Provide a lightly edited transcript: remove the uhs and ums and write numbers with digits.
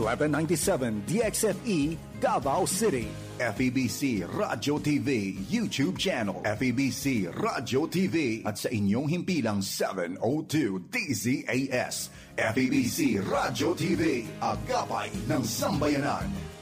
1197 DXFE, Davao City. FEBC Radio TV YouTube channel, FEBC Radio TV at sa inyong himpilang 702 DZAS. FEBC Radio TV, agapay ng sambayanan.